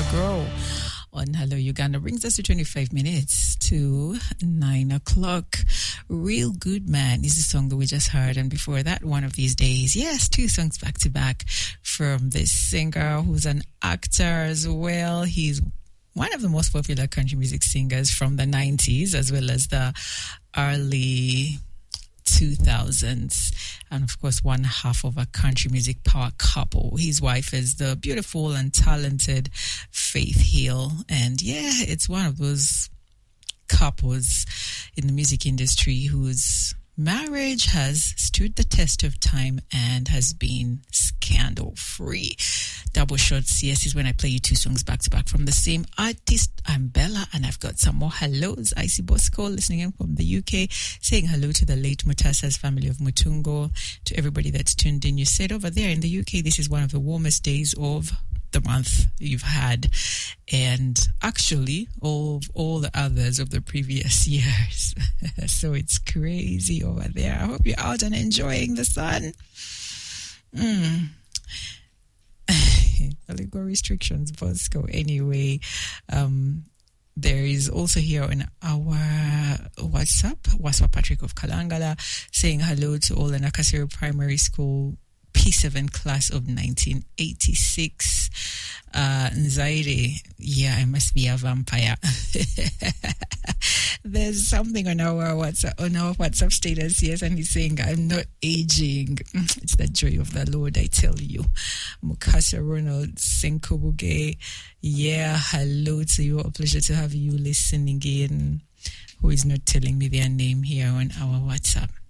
grow on Hello Uganda. Brings us to 25 minutes to 9 o'clock. Real Good Man is the song that we just heard. And before that, One of These Days. Yes, two songs back to back from this singer who's an actor as well. He's one of the most popular country music singers from the 90s as well as the early 2000s, and of course one half of a country music power couple. His wife is the beautiful and talented Faith Hill, and yeah, it's one of those couples in the music industry whose marriage has stood the test of time and has been scandal free. Double shots, yes, is when I play you two songs back to back from the same artist. I'm Bella, and I've got some more hellos. Icy Bosco listening in from the UK, saying hello to the late Mutasa's family of Mutungo, to everybody that's tuned in. You said over there in the UK, this is one of the warmest days of the month you've had, and actually all the others of the previous years. So it's crazy over there. I hope you're out and enjoying the sun. Illegal restrictions, Bosco. Anyway, there is also here on our WhatsApp Patrick of Kalangala saying hello to all the Nakasero Primary School P7 class of 1986. Nzaire, yeah, I must be a vampire. There's something on our WhatsApp status, yes, and he's saying I'm not aging. It's the joy of the Lord, I tell you. Mukasa Ronald Senkobuge, yeah, hello to you. A pleasure to have you listening in. Who is not telling me their name here on our WhatsApp?